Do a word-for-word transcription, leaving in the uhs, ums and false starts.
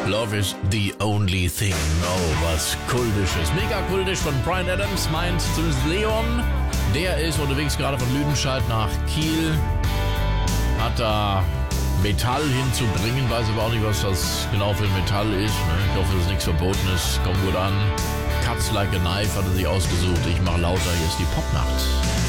Love is the only thing. Oh, was kultisches. Mega kultisch von Bryan Adams, meint zumindest Leon. Der ist unterwegs gerade von Lüdenscheid nach Kiel. Hat da Metall hinzubringen. Weiß aber auch nicht, was das genau für Metall ist. Ich hoffe, dass es nichts Verbotenes. Kommt gut an. Cuts like a knife hat er sich ausgesucht. Ich mache lauter. Hier ist die Popnacht.